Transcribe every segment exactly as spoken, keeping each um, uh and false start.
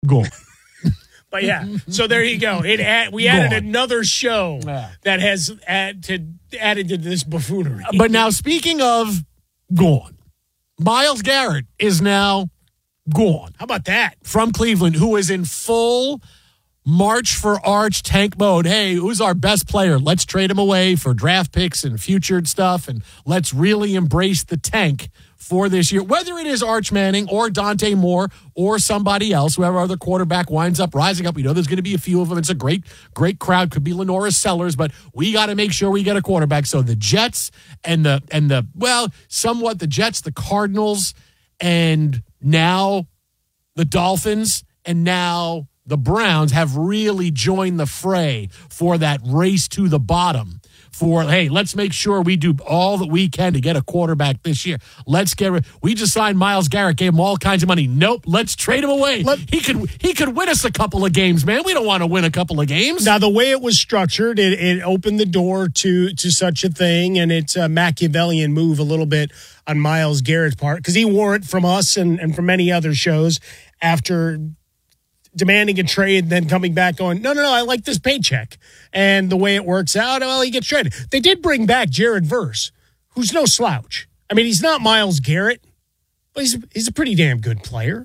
gone. But yeah, so there you go. It add, we added Gone. another show Yeah. that has add to, added to this buffoonery. But now, speaking of gone, Myles Garrett is now gone How about that? from Cleveland, who is in full March for Arch tank mode. Hey, who's our best player? Let's trade him away for draft picks and future stuff, and let's really embrace the tank for this year. Whether it is Arch Manning or Dante Moore or somebody else, whoever other quarterback winds up rising up, we know there's going to be a few of them. It's a great, great crowd. Could be Lenora Sellers, but we got to make sure we get a quarterback. So the Jets and the and the well, somewhat the Jets, the Cardinals, and now the Dolphins, and now the Browns have really joined the fray for that race to the bottom. For, hey, let's make sure we do all that we can to get a quarterback this year. Let's get rid. We just signed Myles Garrett, gave him all kinds of money. Nope, let's trade him away. Let, he could he could win us a couple of games, man. We don't want to win a couple of games. Now, the way it was structured, it, it opened the door to to such a thing, and it's a Machiavellian move a little bit on Myles Garrett's part, because he wore it from us and, and from many other shows after demanding a trade, then coming back going, no, no, no, I like this paycheck. And the way it works out, well, he gets traded. They did bring back Jared Verse, who's no slouch. I mean, he's not Myles Garrett, but he's, he's a pretty damn good player.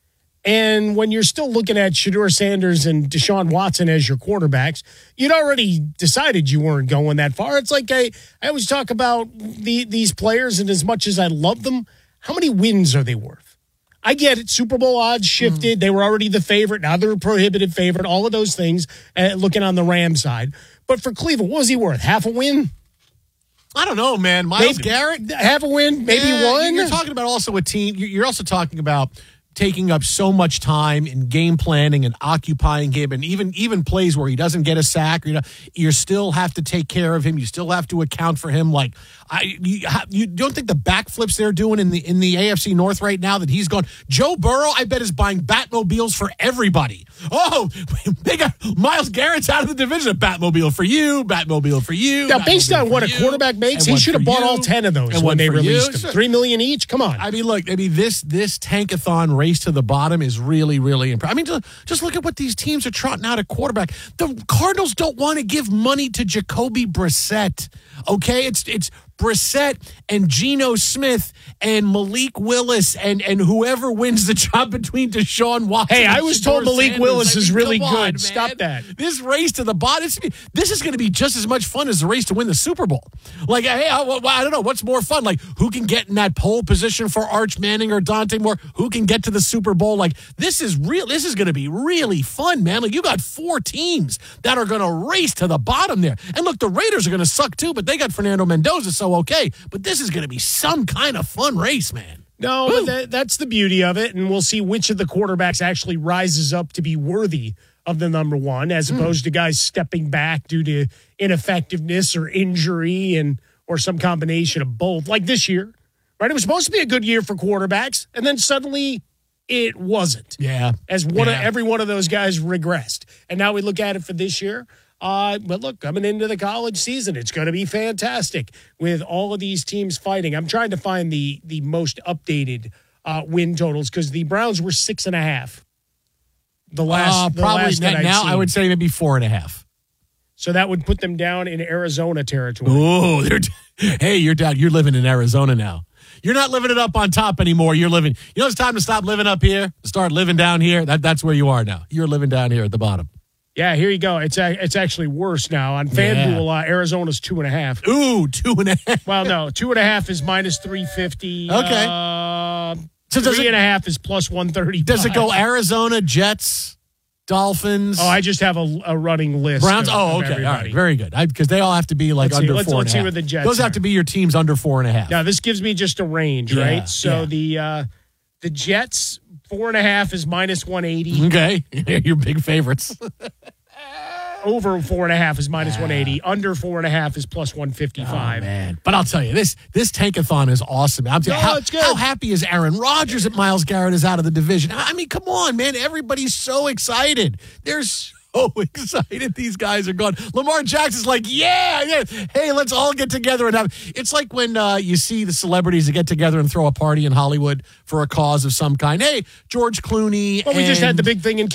And when you're still looking at Shedeur Sanders and Deshaun Watson as your quarterbacks, you'd already decided you weren't going that far. It's like I, I always talk about the, these players, and as much as I love them, how many wins are they worth? I get it. Super Bowl odds shifted. Mm. They were already the favorite. Now they're a prohibited favorite. All of those things, uh, looking on the Rams side. But for Cleveland, what was he worth? Half a win? I don't know, man. Myles maybe, Garrett? Half a win? Maybe yeah, one? You're talking about also a team. You're also talking about taking up so much time in game planning and occupying him, and even even plays where he doesn't get a sack. You know, you still have to take care of him. You still have to account for him. Like I, you, you don't think the backflips they're doing in the in the A F C North right now that he's gone. Joe Burrow, I bet, is buying Batmobiles for everybody. Oh, they got Myles Garrett's out of the division. A Batmobile for you, Batmobile for you. Now, based on what a quarterback makes, he should have bought all ten of those when they released them. Three million each. Come on. I mean, look. I mean, this this tankathon race to the bottom is really, really impressive. I mean, just, just look at what these teams are trotting out at quarterback. The Cardinals don't want to give money to Jacoby Brissett. Okay, it's it's Brissett and Geno Smith and Malik Willis and, and whoever wins the job between Deshaun Watson. Hey, I was told Malik Sanders. Willis I mean, is really on, good. man. Stop that. This race to the bottom, this is going to be just as much fun as the race to win the Super Bowl. Like, hey, I, I don't know, what's more fun? Like, who can get in that pole position for Arch Manning or Dante Moore? Who can get to the Super Bowl? Like, this is real. This is going to be really fun, man. Like, you got four teams that are going to race to the bottom there. And look, the Raiders are going to suck too, but they got Fernando Mendoza, so okay. But this is going to be some kind of fun race, man. No, but that, that's the beauty of it, and we'll see which of the quarterbacks actually rises up to be worthy of the number one, as mm. opposed to guys stepping back due to ineffectiveness or injury and or some combination of both. Like this year, right? It was supposed to be a good year for quarterbacks, and then suddenly it wasn't. Yeah, as one yeah. of every one of those guys regressed, and now we look at it for this year. Uh, but look, coming into the college season, it's going to be fantastic with all of these teams fighting. I'm trying to find the the most updated uh, win totals because the Browns were six and a half. The last, uh, the probably last that now, I'd I would say maybe four and a half. So that would put them down in Arizona territory. Oh, they're hey, you're down. You're living in Arizona now. You're not living it up on top anymore. You're living. You know, it's time to stop living up here, start living down here. That that's where you are now. You're living down here at the bottom. Yeah, here you go. It's a, it's actually worse now. On FanDuel, yeah. uh, Arizona's two and a half. Ooh, two and a half. Well, no, two and a half is minus three fifty. Okay. Uh, so three it, and a half is plus one thirty. Does it go Arizona, Jets, Dolphins? Oh, I just have a, a running list. Browns. Of, oh, of okay, everybody. all right, very good. Because they all have to be like let's under see, let's, four let's and a half. see where the Jets Those are. have to be your teams under four and a half. Now this gives me just a range, yeah, right? So yeah. the uh, the Jets four and a half is minus one eighty. Okay, your big favorites. Over four and a half is minus one eighty. Under four and a half is plus one fifty-five. Oh, man. But I'll tell you, this this tankathon is awesome. I'm no, how, it's good. how happy is Aaron Rodgers that Myles Garrett is out of the division? I mean, come on, man. Everybody's so excited. They're so excited these guys are gone. Lamar Jackson's like, yeah, yeah. Hey, let's all get together and have. It's like when uh, you see the celebrities that get together and throw a party in Hollywood for a cause of some kind. Hey, George Clooney. Well, we and, just had the big thing in